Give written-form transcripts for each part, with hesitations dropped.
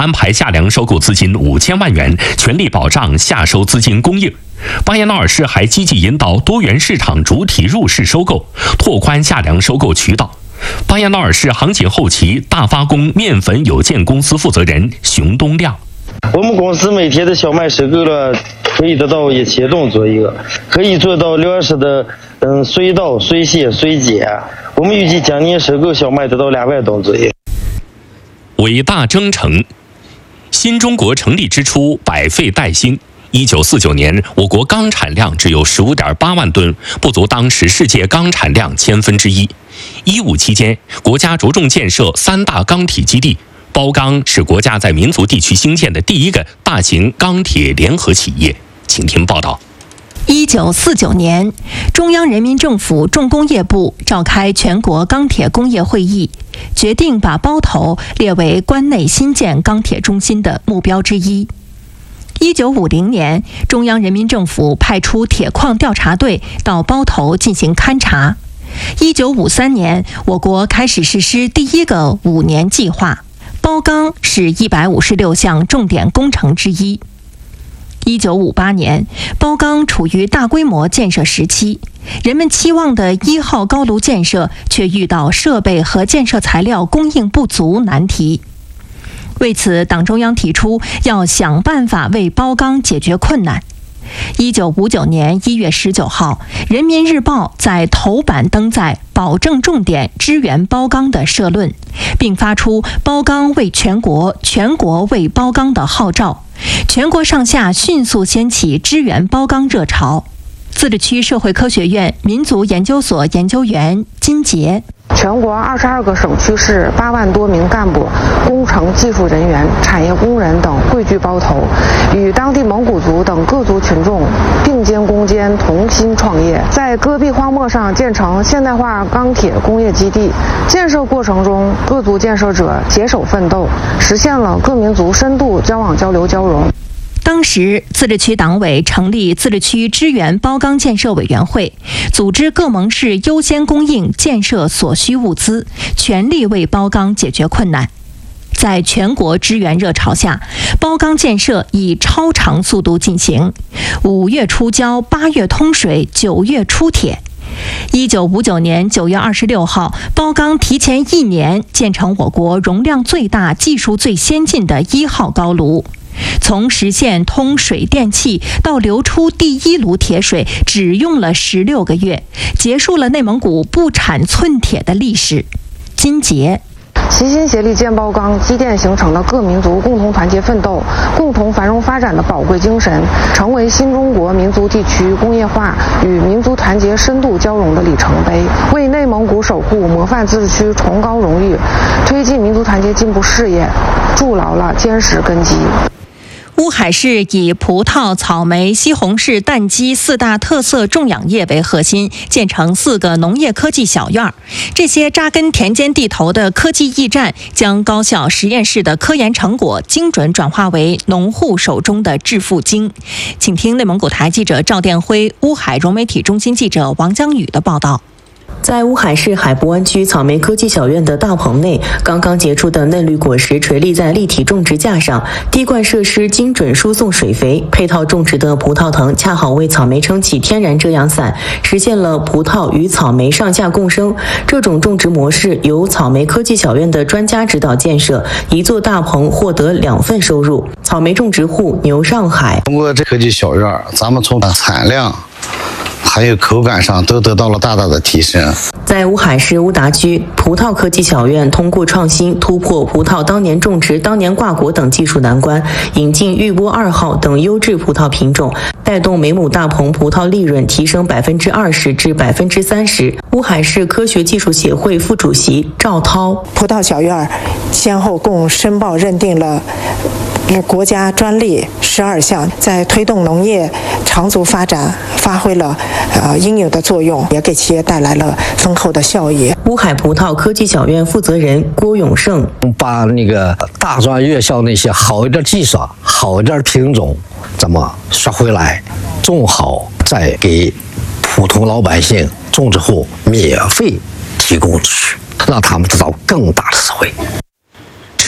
安排夏粮收购资金5000万元，全力保障夏收资金供应。巴彦淖尔市还积极引导多元市场主体入市收购，拓宽夏粮收购渠道。巴彦淖尔市航锦后旗大发工面粉有限公司负责人熊东亮： 我们公司每天的小麦收购了可以得到1000吨左右，可以做到粮食的随到、随卸、随检。我们预计今年收购小麦得到2万吨左右。 伟大征程，新中国成立之初，百废待兴。1949年，我国钢产量只有15.8万吨，不足当时世界钢产量1/1000。15期间，国家着重建设3大钢体基地，包钢是国家在民族地区兴建的第一个大型钢铁联合企业。请听报道。 1949年，中央人民政府重工业部召开全国钢铁工业会议，决定把包头列为关内新建钢铁中心的目标之一。1950年，中央人民政府派出铁矿调查队到包头进行勘察。1953年，我国开始实施第一个5年计划，包钢是156项重点工程之一。1958年，包钢处于大规模建设时期，人们期望的1号高炉建设却遇到设备和建设材料供应不足难题。为此，党中央提出要想办法为包钢解决困难。1959年1月19号，《人民日报》在头版登载保证重点支援包钢的社论，并发出包钢为全国，全国为包钢的号召，全国上下迅速掀起支援包钢热潮。自治区社会科学院民族研究所研究员金杰： 全国22个省区市8万多名干部、工程技术人员、产业工人等汇聚包头，与当地蒙古族等各族群众并肩攻坚，同心创业，在戈壁荒漠上建成现代化钢铁工业基地。建设过程中，各族建设者携手奋斗，实现了各民族深度交往交流交融。 当时，自治区党委成立自治区支援包钢建设委员会，组织各盟市优先供应建设所需物资，全力为包钢解决困难。在全国支援热潮下，包钢建设以超长速度进行，5月初交，8月通水，9月出铁。1959年9月26号，包钢提前1年建成我国容量最大、技术最先进的1号高炉。从实现通水电气到流出第1炉铁水，只用了16个月，结束了内蒙古不产寸铁的历史。金杰： 齐心协力建包钢，积淀形成了各民族共同团结奋斗、共同繁荣发展的宝贵精神，成为新中国民族地区工业化与民族团结深度交融的里程碑，为内蒙古守护模范自治区崇高荣誉、推进民族团结进步事业筑牢了坚实根基。 乌海市以葡萄、草莓、西红柿、蛋鸡4大特色种养业为核心，建成4个农业科技小院。这些扎根田间地头的科技驿站，将高校实验室的科研成果精准转化为农户手中的致富经。请听内蒙古台记者赵殿辉、乌海融媒体中心记者王江宇的报道。 在乌海市海部湾区草莓科技小院的大棚内，刚刚结出的嫩绿果实垂立在立体种植架上，滴灌设施精准输送水肥，配套种植的葡萄藤恰好为草莓撑起天然遮阳伞，实现了葡萄与草莓上下共生。这种种植模式由草莓科技小院的专家指导建设，一座大棚获得2份收入。草莓种植户牛上海： 通过这科技小院，咱们从产量还有口感上都得到了大大的提升。 在乌海市乌达区，葡萄科技小院通过创新突破葡萄当年种植、当年挂果等技术难关，引进玉波2号等优质葡萄品种，带动每亩大棚葡萄利润提升20%至30%。乌海市科学技术协会副主席赵涛： 葡萄小院先后共申报认定了国家专利12项，在推动农业长足发展发挥了应有的作用，也给企业带来了丰厚的效益。 乌海葡萄科技小院负责人郭永胜： 把那个大专院校那些好一点技术、好一点品种怎么刷回来，种好再给普通老百姓、种植户免费提供出去，让他们得到更大的实惠。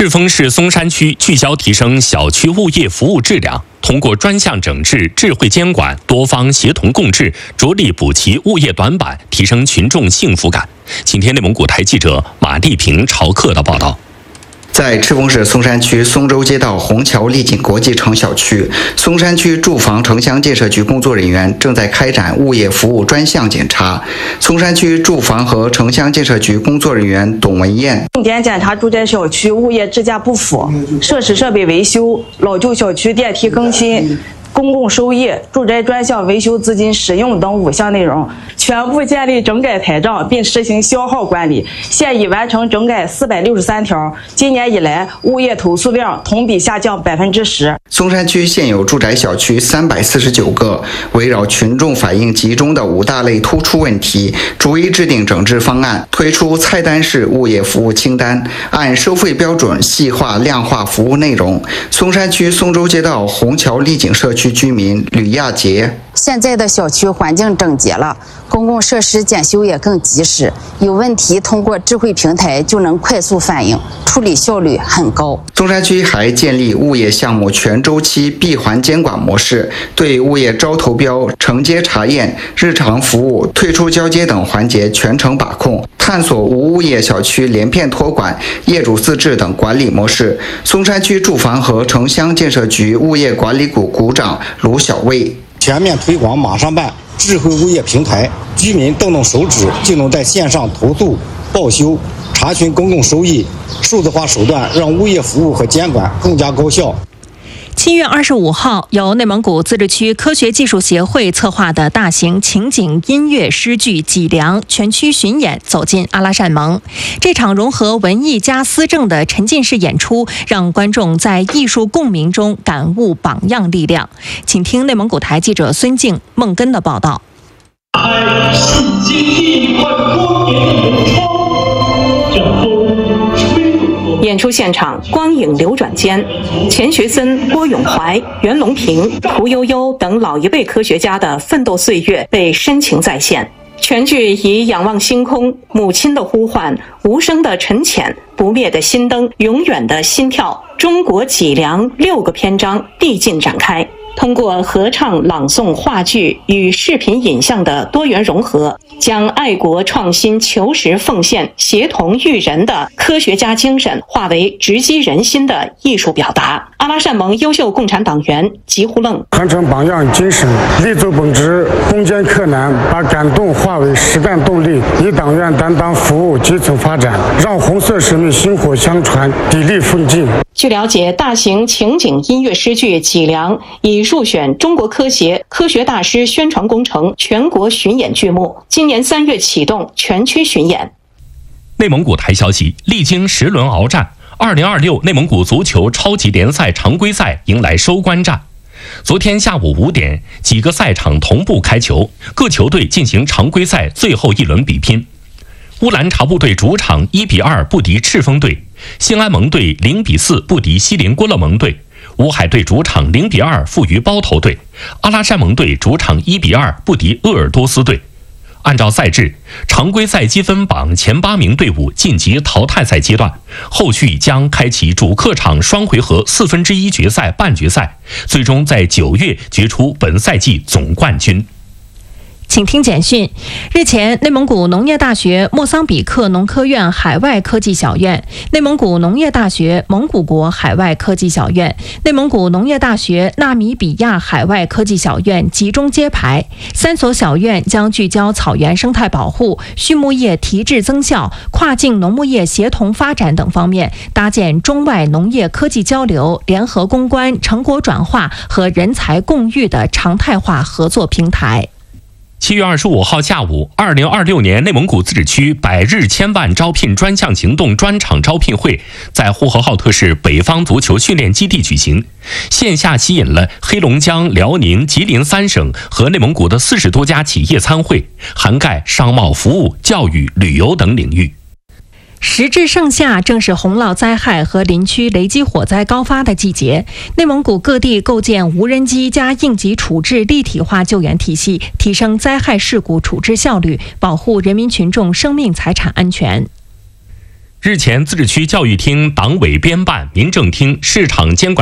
赤峰市松山区聚焦提升小区物业服务质量，通过专项整治、智慧监管、多方协同共治，着力补齐物业短板，提升群众幸福感。请听内蒙古台记者马丽萍、朝克的报道。 在赤峰市松山区松洲街道虹桥丽景国际城小区，松山区住房城乡建设局工作人员正在开展物业服务专项检查。松山区住房和城乡建设局工作人员董文艳重点检查住宅小区物业质价不符、设施设备维修、老旧小区电梯更新、公共收益、住宅专项维修资金使用等5项内容，全部建立整改台账，并实行消耗管理。现已完成整改463条。今年以来，物业投诉量同比下降10%。 松山区现有住宅小区349个，围绕群众反映集中的5大类突出问题，逐一制定整治方案，推出菜单式物业服务清单，按收费标准细化量化服务内容。松山区松洲街道虹桥丽景社区居民吕亚杰： 现在的小区环境整洁了，公共设施检修也更及时，有问题通过智慧平台就能快速反映，处理效率很高。 松山区还建立物业项目全周期闭环监管模式，对物业招投标、承接查验、日常服务、退出交接等环节全程把控，探索无物业小区连片托管、业主自治等管理模式。松山区住房和城乡建设局物业管理股股长卢小卫： 全面推广马上办智慧物业平台，居民动动手指就能在线上投诉、报修、查询公共收益，数字化手段让物业服务和监管更加高效。 7月25号，由内蒙古自治区科学技术协会策划的大型情景音乐诗剧《脊梁》全区巡演走进阿拉善盟。这场融合文艺加思政的沉浸式演出，让观众在艺术共鸣中感悟榜样力量。请听内蒙古台记者孙静、孟根的报道。 演出现场光影流转间，钱学森、郭永怀、袁隆平、屠呦呦等老一辈科学家的奋斗岁月被深情再现。全剧以仰望星空、母亲的呼唤、无声的沉潜、不灭的心灯、永远的心跳、中国脊梁6个篇章递进展开。通过合唱、朗诵、话剧与视频影像的多元融合，将爱国创新、求实奉献、协同育人的科学家精神化为直击人心的艺术表达。阿拉善盟优秀共产党员吉呼楞： 传承榜样精神，立足本职，攻坚克难，把感动化为实干动力，以党员担当服务基层发展，让红色使命薪火相传，砥砺奋进。 据了解，大型情景音乐诗剧《脊梁》已入选中国科协科学大师宣传工程全国巡演剧目，今年3月启动全区巡演。 内蒙古台消息，历经10轮鏖战，2026内蒙古足球超级联赛常规赛迎来收官战。昨天下午5点，几个赛场同步开球，各球队进行常规赛最后一轮比拼。乌兰察布队主场1-2不敌赤峰队，兴安盟队0-4不敌锡林郭勒盟队，乌海队主场0-2负于包头队，阿拉善盟队主场1-2不敌鄂尔多斯队。按照赛制，常规赛积分榜前8名队伍晋级淘汰赛阶段，后续将开启主客场双回合1/4决赛、半决赛，最终在9月决出本赛季总冠军。 请听简讯。日前，内蒙古农业大学莫桑比克农科院海外科技小院、内蒙古农业大学蒙古国海外科技小院、内蒙古农业大学纳米比亚海外科技小院集中揭牌。3所小院将聚焦草原生态保护、畜牧业提质增效、跨境农牧业协同发展等方面，搭建中外农业科技交流、联合攻关、成果转化和人才共育的常态化合作平台。 7月25号下午，2026年内蒙古自治区100日千万招聘专项行动专场招聘会在呼和浩特市北方足球训练基地举行，线下吸引了黑龙江、辽宁、吉林3省和内蒙古的40多家企业参会，涵盖商贸服务、教育、旅游等领域。 时至盛夏，正是洪涝灾害和林区雷击火灾高发的季节。内蒙古各地构建无人机加应急处置立体化救援体系，提升灾害事故处置效率，保护人民群众生命财产安全。 日前，自治区教育厅党委编办、民政厅、市场监管